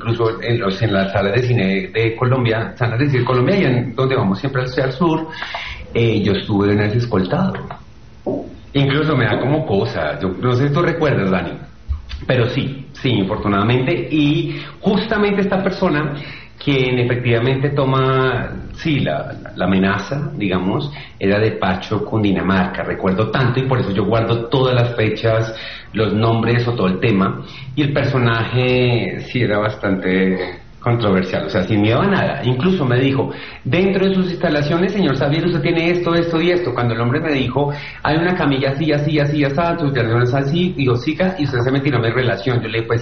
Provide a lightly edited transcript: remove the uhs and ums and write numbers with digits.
incluso en las salas de cine de Colombia, salas de cine de Colombia, y en donde vamos siempre hacia el sur, yo estuve una vez escoltado. Incluso me da como cosa, yo no sé si tú recuerdas, Dani, pero sí, infortunadamente, y justamente esta persona quien efectivamente toma, sí, la amenaza, digamos, era de Pacho, Cundinamarca, recuerdo tanto, y por eso yo guardo todas las fechas, los nombres o todo el tema, y el personaje sí era bastante controversial, o sea, sin miedo a nada. Incluso me dijo, dentro de sus instalaciones, señor Xavier, usted tiene esto, esto y esto. Cuando el hombre me dijo, hay una camilla así, así, así, así, tus piernas así, digo, siga, y usted se metió en mi relación. Yo le dije, pues